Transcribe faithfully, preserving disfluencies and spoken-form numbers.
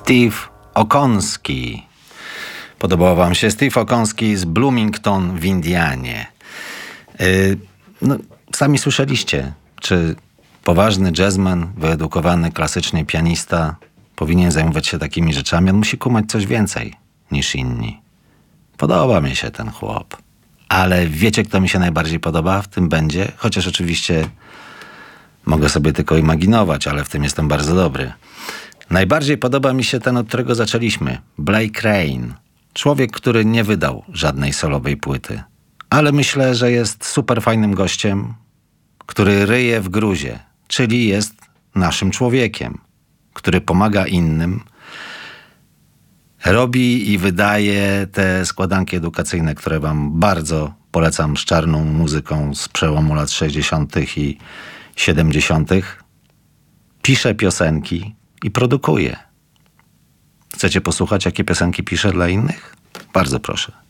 Steve Okonski. Podobał wam się Steve Okonski z Bloomington w Indianie. Yy, no, sami słyszeliście, czy poważny jazzman, wyedukowany klasycznie pianista powinien zajmować się takimi rzeczami. On musi kumać coś więcej niż inni. Podoba mi się ten chłop. Ale wiecie, kto mi się najbardziej podoba w tym będzie? Chociaż oczywiście mogę sobie tylko imaginować, ale w tym jestem bardzo dobry. Najbardziej podoba mi się ten, od którego zaczęliśmy. Blake Crane. Człowiek, który nie wydał żadnej solowej płyty. Ale myślę, że jest super fajnym gościem, który ryje w gruzie. Czyli jest naszym człowiekiem, który pomaga innym. Robi i wydaje te składanki edukacyjne, które wam bardzo polecam, z czarną muzyką z przełomu lat sześćdziesiątych i siedemdziesiątych. Pisze piosenki i produkuje. Chcecie posłuchać, jakie piosenki pisze dla innych? Bardzo proszę.